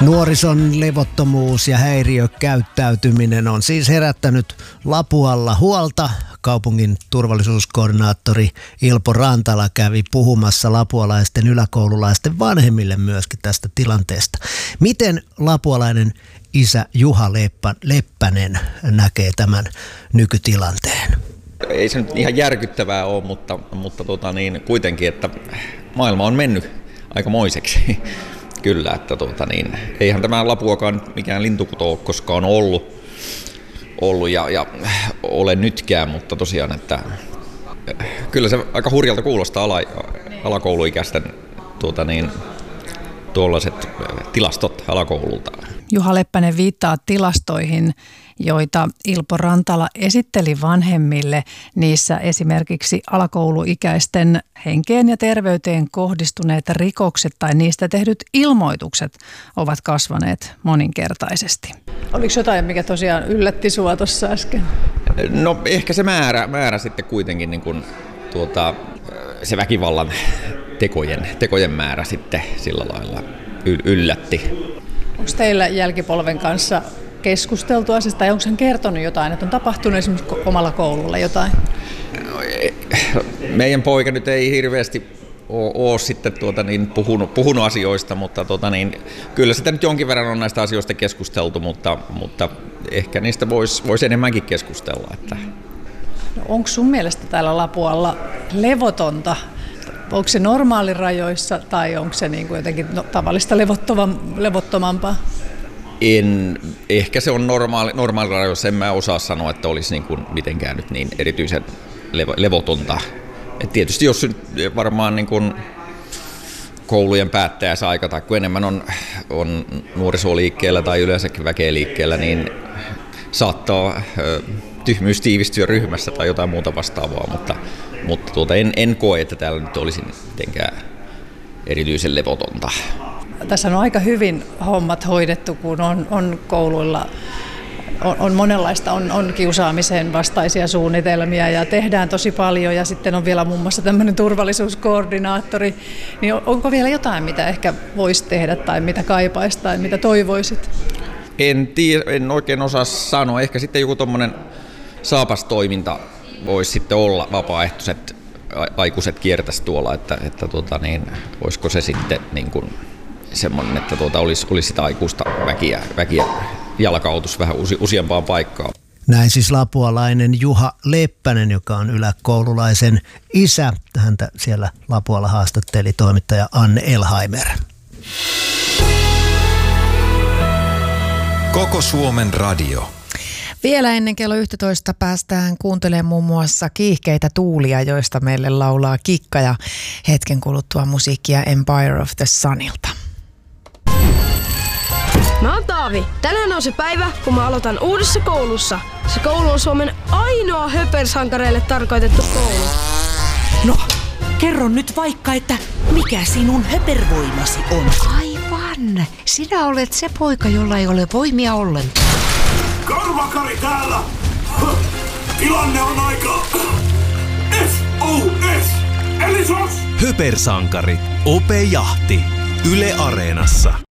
Nuorison levottomuus ja häiriökäyttäytyminen on siis herättänyt Lapualla huolta. Kaupungin turvallisuuskoordinaattori Ilpo Rantala kävi puhumassa lapualaisten yläkoululaisten vanhemmille myöskin tästä tilanteesta. Miten lapualainen isä Juha Leppänen näkee tämän nykytilanteen? Ei se nyt ihan järkyttävää ole, mutta kuitenkin, että maailma on mennyt aikamoiseksi. Kyllä, että eihän tämä Lapuakaan mikään lintukoto ole koskaan ollut ja ole nytkään, mutta tosiaan, että kyllä se aika hurjalta kuulostaa alakouluikäisten tuollaiset tilastot alakoululta. Juha Leppänen viittaa tilastoihin, joita Ilpo Rantala esitteli vanhemmille. Niissä esimerkiksi alakouluikäisten henkeen ja terveyteen kohdistuneet rikokset tai niistä tehdyt ilmoitukset ovat kasvaneet moninkertaisesti. Oliko jotain, mikä tosiaan yllätti sinua tuossa äsken? No ehkä se määrä sitten kuitenkin, se väkivallan tekojen määrä sitten sillä lailla yllätti. Onko teillä jälkipolven kanssa keskusteltu asiasta, tai onko hän kertonut jotain, että on tapahtunut esimerkiksi omalla koululla jotain? Meidän poika nyt ei hirveästi ole sitten puhunut asioista, mutta kyllä sitä nyt jonkin verran on näistä asioista keskusteltu, mutta ehkä niistä voisi enemmänkin keskustella. Että. No, onko sun mielestä täällä Lapualla levotonta? Onko se normaalirajoissa tai onko se niin kuin jotenkin tavallista levottomampaa? Ehkä se on normaalirajoissa. En mä osaa sanoa, että olisi niin kuin mitenkään nyt niin erityisen levotonta. Et tietysti jos varmaan niin kuin koulujen päättäjäisaika tai kun enemmän on nuorisoliikkeellä tai yleensäkin väkeä liikkeellä, niin saattaa tyhmyys tiivistyä ryhmässä tai jotain muuta vastaavaa, mutta en koe, että täällä nyt olisi mitenkään erityisen levotonta. Tässä on aika hyvin hommat hoidettu, kun on kouluilla on monenlaista, on kiusaamisen vastaisia suunnitelmia ja tehdään tosi paljon ja sitten on vielä muun muassa tämmöinen turvallisuuskoordinaattori. Niin onko vielä jotain, mitä ehkä voisi tehdä tai mitä kaipaisi tai mitä toivoisit? En tiedä, en oikein osaa sanoa. Ehkä sitten joku tommoinen saapastoiminta voisi sitten olla, vapaaehtoiset aikuiset kiertäisi tuolla, että voisiko se sitten niin kuin semmoinen, että olisi sitä aikuista väkiä jalkautus vähän useampaan paikkaan. Näin siis lapualainen Juha Leppänen, joka on yläkoululaisen isä. Häntä siellä Lapualla haastatteli toimittaja Anne Elhaimer. Koko Suomen radio. Vielä ennen kello 11 päästään kuuntelemaan muun muassa Kiihkeitä tuulia, joista meille laulaa Kikka ja hetken kuluttua musiikkia Empire of the Sunilta. Mä oon Taavi. Tänään on se päivä, kun mä aloitan uudessa koulussa. Se koulu on Suomen ainoa höpersankareille tarkoitettu koulu. No, kerro nyt vaikka, että mikä sinun höpervoimasi on? Aivan. Sinä olet se poika, jolla ei ole voimia ollenkaan. Karvakari täällä! Tilanne on aika... SOS! Eli SOS! Höpersankarit. Ope Jahti. Yle Areenassa.